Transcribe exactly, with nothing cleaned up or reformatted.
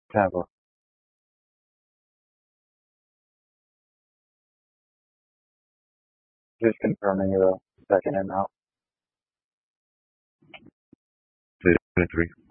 Tampa. Just confirming the second and out. Say three.